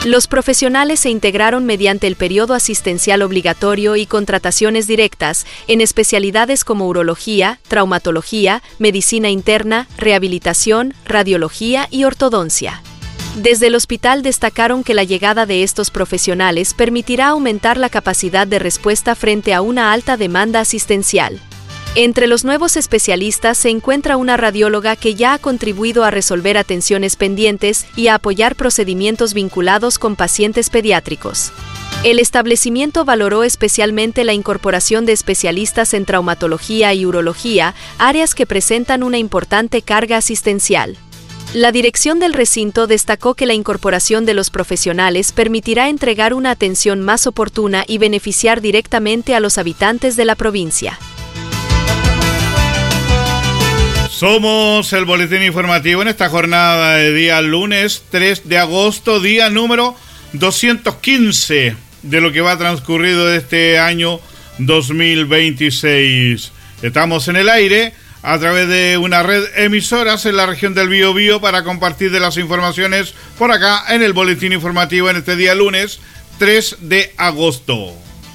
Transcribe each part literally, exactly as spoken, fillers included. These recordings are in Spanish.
Los profesionales se integraron mediante el periodo asistencial obligatorio y contrataciones directas en especialidades como urología, traumatología, medicina interna, rehabilitación, radiología y ortodoncia. Desde el hospital destacaron que la llegada de estos profesionales permitirá aumentar la capacidad de respuesta frente a una alta demanda asistencial. Entre los nuevos especialistas se encuentra una radióloga que ya ha contribuido a resolver atenciones pendientes y a apoyar procedimientos vinculados con pacientes pediátricos. El establecimiento valoró especialmente la incorporación de especialistas en traumatología y urología, áreas que presentan una importante carga asistencial. La dirección del recinto destacó que la incorporación de los profesionales permitirá entregar una atención más oportuna y beneficiar directamente a los habitantes de la provincia. Somos el boletín informativo en esta jornada de día lunes tres de agosto, día número doscientos quince de lo que va transcurrido de este año dos mil veintiséis. Estamos en el aire a través de una red emisoras en la región del Biobío para compartir de las informaciones por acá en el boletín informativo en este día lunes tres de agosto.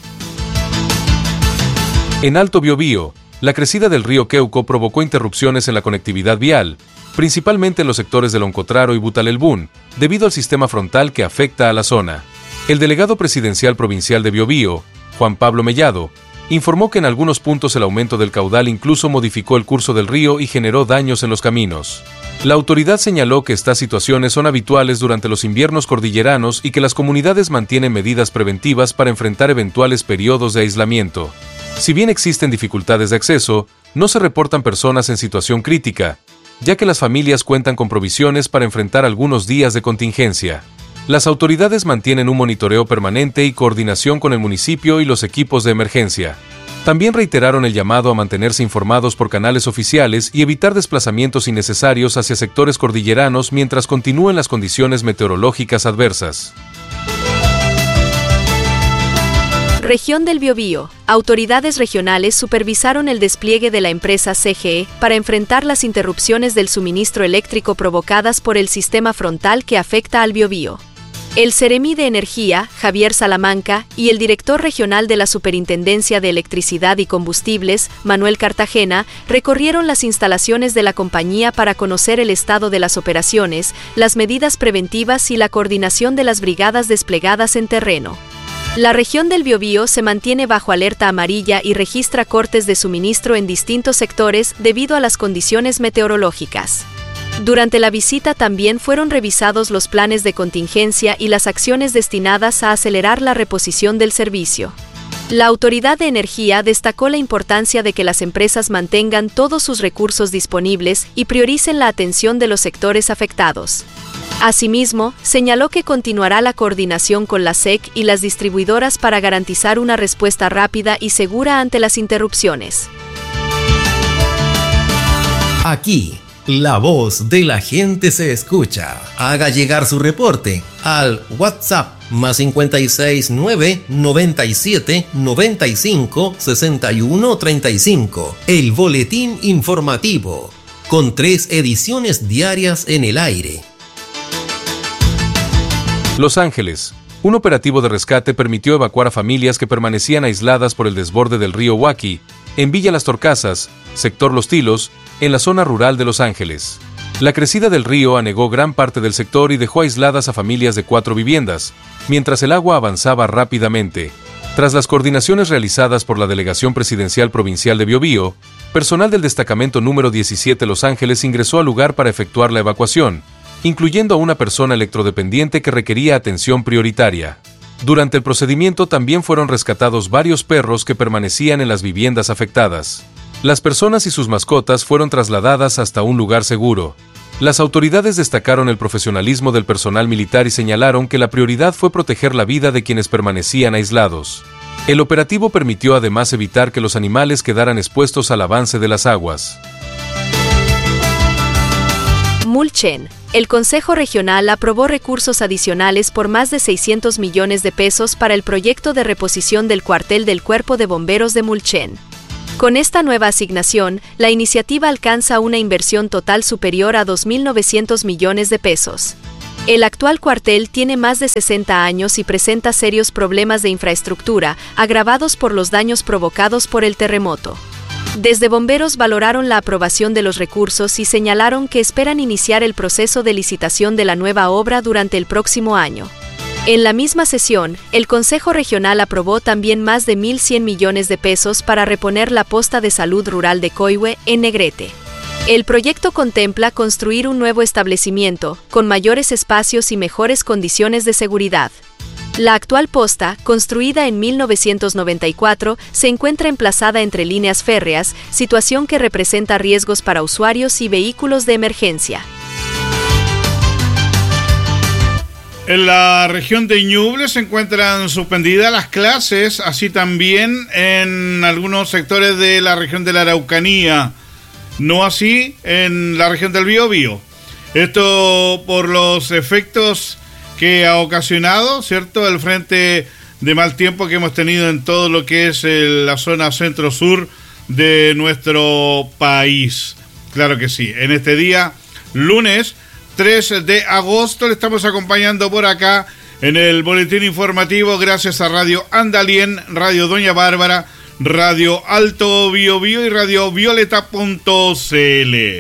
En Alto Biobío, la crecida del río Queuco provocó interrupciones en la conectividad vial, principalmente en los sectores de Loncotraro y Butalelbún, debido al sistema frontal que afecta a la zona. El delegado presidencial provincial de Biobío, Juan Pablo Mellado, informó que en algunos puntos el aumento del caudal incluso modificó el curso del río y generó daños en los caminos. La autoridad señaló que estas situaciones son habituales durante los inviernos cordilleranos y que las comunidades mantienen medidas preventivas para enfrentar eventuales periodos de aislamiento. Si bien existen dificultades de acceso, no se reportan personas en situación crítica, ya que las familias cuentan con provisiones para enfrentar algunos días de contingencia. Las autoridades mantienen un monitoreo permanente y coordinación con el municipio y los equipos de emergencia. También reiteraron el llamado a mantenerse informados por canales oficiales y evitar desplazamientos innecesarios hacia sectores cordilleranos mientras continúen las condiciones meteorológicas adversas. Región del Biobío. Autoridades regionales supervisaron el despliegue de la empresa C G E para enfrentar las interrupciones del suministro eléctrico provocadas por el sistema frontal que afecta al Biobío. El Seremí de Energía, Javier Salamanca, y el director regional de la Superintendencia de Electricidad y Combustibles, Manuel Cartagena, recorrieron las instalaciones de la compañía para conocer el estado de las operaciones, las medidas preventivas y la coordinación de las brigadas desplegadas en terreno. La región del Biobío se mantiene bajo alerta amarilla y registra cortes de suministro en distintos sectores debido a las condiciones meteorológicas. Durante la visita también fueron revisados los planes de contingencia y las acciones destinadas a acelerar la reposición del servicio. La Autoridad de Energía destacó la importancia de que las empresas mantengan todos sus recursos disponibles y prioricen la atención de los sectores afectados. Asimismo, señaló que continuará la coordinación con la S E C y las distribuidoras para garantizar una respuesta rápida y segura ante las interrupciones. Aquí, la voz de la gente se escucha. Haga llegar su reporte al WhatsApp más cincuenta y seis nueve noventa y siete noventa y cinco sesenta y uno treinta y cinco. El boletín informativo, con tres ediciones diarias en el aire. Los Ángeles. Un operativo de rescate permitió evacuar a familias que permanecían aisladas por el desborde del río Huaqui, en Villa Las Torcasas, sector Los Tilos, en la zona rural de Los Ángeles. La crecida del río anegó gran parte del sector y dejó aisladas a familias de cuatro viviendas, mientras el agua avanzaba rápidamente. Tras las coordinaciones realizadas por la Delegación Presidencial Provincial de Biobío, personal del destacamento número diecisiete Los Ángeles ingresó al lugar para efectuar la evacuación, incluyendo a una persona electrodependiente que requería atención prioritaria. Durante el procedimiento también fueron rescatados varios perros que permanecían en las viviendas afectadas. Las personas y sus mascotas fueron trasladadas hasta un lugar seguro. Las autoridades destacaron el profesionalismo del personal militar y señalaron que la prioridad fue proteger la vida de quienes permanecían aislados. El operativo permitió además evitar que los animales quedaran expuestos al avance de las aguas. Mulchen. El Consejo Regional aprobó recursos adicionales por más de seiscientos millones de pesos para el proyecto de reposición del cuartel del Cuerpo de Bomberos de Mulchen. Con esta nueva asignación, la iniciativa alcanza una inversión total superior a dos mil novecientos millones de pesos. El actual cuartel tiene más de sesenta años y presenta serios problemas de infraestructura, agravados por los daños provocados por el terremoto. Desde bomberos valoraron la aprobación de los recursos y señalaron que esperan iniciar el proceso de licitación de la nueva obra durante el próximo año. En la misma sesión, el Consejo Regional aprobó también más de mil cien millones de pesos para reponer la posta de salud rural de Coihue, en Negrete. El proyecto contempla construir un nuevo establecimiento, con mayores espacios y mejores condiciones de seguridad. La actual posta, construida en mil novecientos noventa y cuatro, se encuentra emplazada entre líneas férreas, situación que representa riesgos para usuarios y vehículos de emergencia. En la región de Ñuble se encuentran suspendidas las clases, así también en algunos sectores de la región de la Araucanía. No así en la región del Biobío. Esto por los efectos que ha ocasionado, ¿cierto?, el frente de mal tiempo que hemos tenido en todo lo que es el, la zona centro-sur de nuestro país. Claro que sí. En este día, lunes tres de agosto, le estamos acompañando por acá en el boletín informativo gracias a Radio Andalien, Radio Doña Bárbara, Radio Alto Biobío y Radio Violeta punto c l.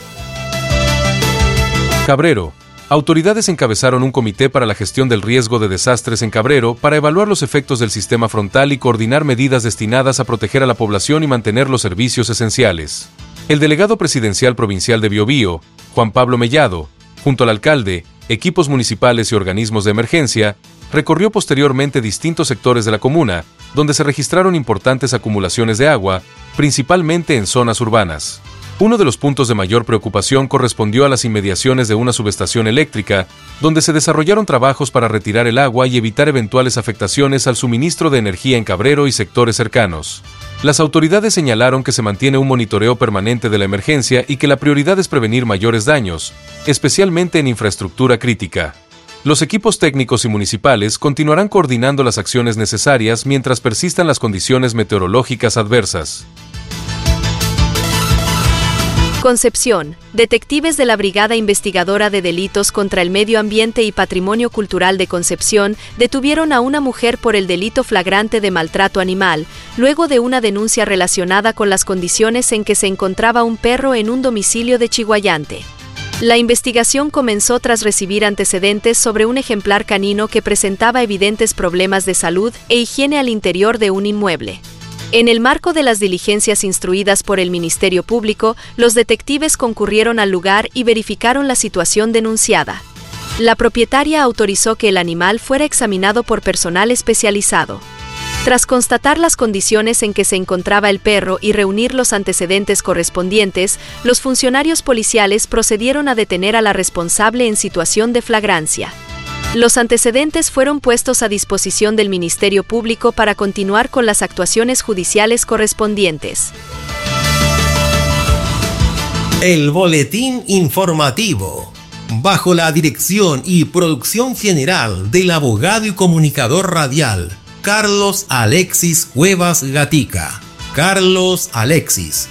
Cabrero. Autoridades encabezaron un comité para la gestión del riesgo de desastres en Cabrero para evaluar los efectos del sistema frontal y coordinar medidas destinadas a proteger a la población y mantener los servicios esenciales. El delegado presidencial provincial de Biobío, Juan Pablo Mellado, junto al alcalde, equipos municipales y organismos de emergencia, recorrió posteriormente distintos sectores de la comuna, donde se registraron importantes acumulaciones de agua, principalmente en zonas urbanas. Uno de los puntos de mayor preocupación correspondió a las inmediaciones de una subestación eléctrica, donde se desarrollaron trabajos para retirar el agua y evitar eventuales afectaciones al suministro de energía en Cabrero y sectores cercanos. Las autoridades señalaron que se mantiene un monitoreo permanente de la emergencia y que la prioridad es prevenir mayores daños, especialmente en infraestructura crítica. Los equipos técnicos y municipales continuarán coordinando las acciones necesarias mientras persistan las condiciones meteorológicas adversas. Concepción. Detectives de la Brigada Investigadora de Delitos contra el Medio Ambiente y Patrimonio Cultural de Concepción detuvieron a una mujer por el delito flagrante de maltrato animal, luego de una denuncia relacionada con las condiciones en que se encontraba un perro en un domicilio de Chiguayante. La investigación comenzó tras recibir antecedentes sobre un ejemplar canino que presentaba evidentes problemas de salud e higiene al interior de un inmueble. En el marco de las diligencias instruidas por el Ministerio Público, los detectives concurrieron al lugar y verificaron la situación denunciada. La propietaria autorizó que el animal fuera examinado por personal especializado. Tras constatar las condiciones en que se encontraba el perro y reunir los antecedentes correspondientes, los funcionarios policiales procedieron a detener a la responsable en situación de flagrancia. Los antecedentes fueron puestos a disposición del Ministerio Público para continuar con las actuaciones judiciales correspondientes. El boletín informativo, bajo la dirección y producción general del abogado y comunicador radial Carlos Alexis Cuevas Gatica. Carlos Alexis.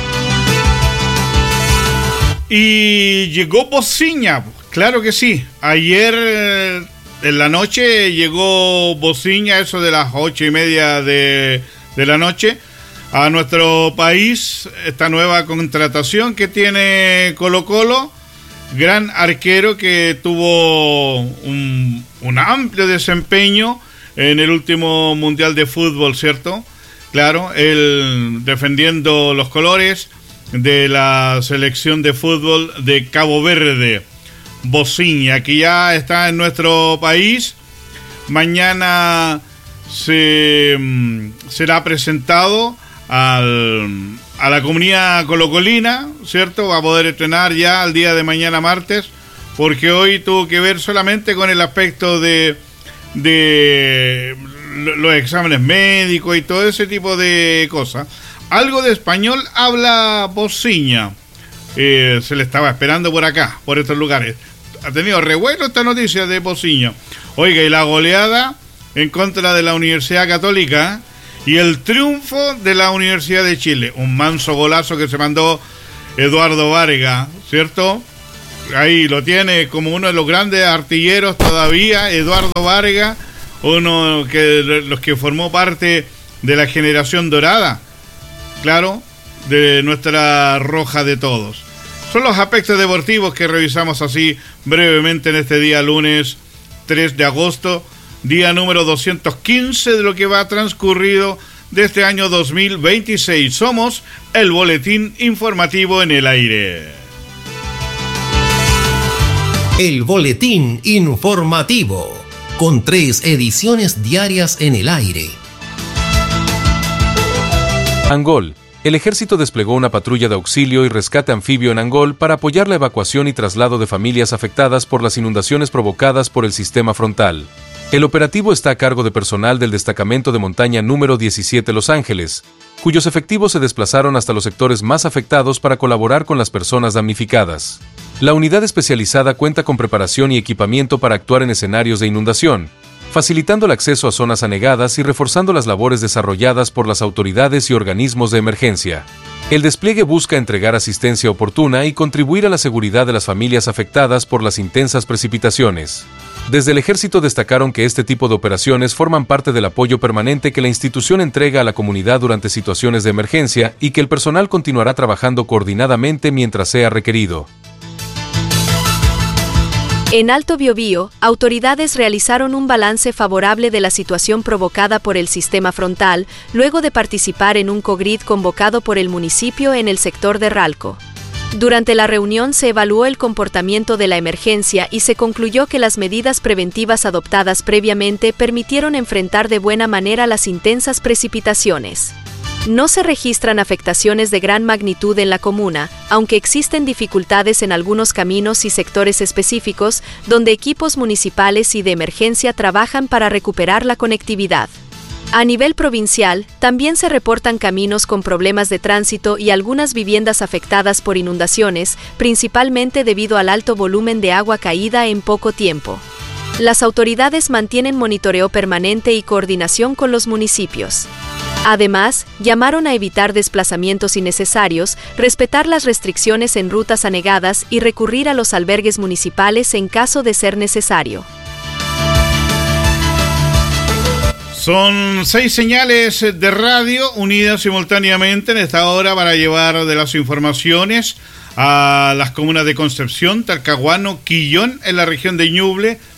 Y llegó Bociña, claro que sí. Ayer eh, en la noche llegó Bociña, eso de las ocho y media de, de la noche, a nuestro país. Esta nueva contratación que tiene Colo-Colo, gran arquero que tuvo un, un amplio desempeño en el último Mundial de Fútbol, ¿cierto? Claro, él defendiendo los colores de la selección de fútbol de Cabo Verde. Bociña, que ya está en nuestro país. Mañana se será presentado al, a la comunidad colocolina, ¿cierto? Va a poder estrenar ya el día de mañana martes, porque hoy tuvo que ver solamente con el aspecto de de los exámenes médicos y todo ese tipo de cosas. Algo de español habla Bociña. Eh, se le estaba esperando por acá, por estos lugares. Ha tenido revuelo esta noticia de Bociña. Oiga, y la goleada en contra de la Universidad Católica y el triunfo de la Universidad de Chile. Un manso golazo que se mandó Eduardo Vargas, ¿cierto? ahí lo tiene como uno de los grandes artilleros todavía, Eduardo Vargas, uno que los que formó parte de la generación dorada, claro, de nuestra Roja de Todos. Son los aspectos deportivos que revisamos así brevemente en este día lunes tres de agosto, día número doscientos quince de lo que va transcurrido de este año dos mil veintiséis. Somos el Boletín Informativo en el Aire. El Boletín Informativo, con tres ediciones diarias en el aire. Angol. El ejército desplegó una patrulla de auxilio y rescate anfibio en Angol para apoyar la evacuación y traslado de familias afectadas por las inundaciones provocadas por el sistema frontal. El operativo está a cargo de personal del destacamento de montaña número diecisiete Los Ángeles, cuyos efectivos se desplazaron hasta los sectores más afectados para colaborar con las personas damnificadas. La unidad especializada cuenta con preparación y equipamiento para actuar en escenarios de inundación, facilitando el acceso a zonas anegadas y reforzando las labores desarrolladas por las autoridades y organismos de emergencia. El despliegue busca entregar asistencia oportuna y contribuir a la seguridad de las familias afectadas por las intensas precipitaciones. Desde el ejército destacaron que este tipo de operaciones forman parte del apoyo permanente que la institución entrega a la comunidad durante situaciones de emergencia y que el personal continuará trabajando coordinadamente mientras sea requerido. En Alto Biobío, autoridades realizaron un balance favorable de la situación provocada por el sistema frontal, luego de participar en un COGRID convocado por el municipio en el sector de Ralco. Durante la reunión se evaluó el comportamiento de la emergencia y se concluyó que las medidas preventivas adoptadas previamente permitieron enfrentar de buena manera las intensas precipitaciones. No se registran afectaciones de gran magnitud en la comuna, aunque existen dificultades en algunos caminos y sectores específicos donde equipos municipales y de emergencia trabajan para recuperar la conectividad. A nivel provincial, también se reportan caminos con problemas de tránsito y algunas viviendas afectadas por inundaciones, principalmente debido al alto volumen de agua caída en poco tiempo. Las autoridades mantienen monitoreo permanente y coordinación con los municipios. Además, llamaron a evitar desplazamientos innecesarios, respetar las restricciones en rutas anegadas y recurrir a los albergues municipales en caso de ser necesario. Son seis señales de radio unidas simultáneamente en esta hora para llevar de las informaciones a las comunas de Concepción, Talcahuano, Quillón en la región de Ñuble,